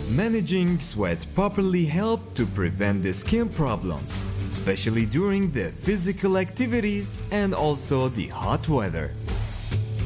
Managing sweat properly helps to prevent the skin problems, especially during the physical activities and also the hot weather.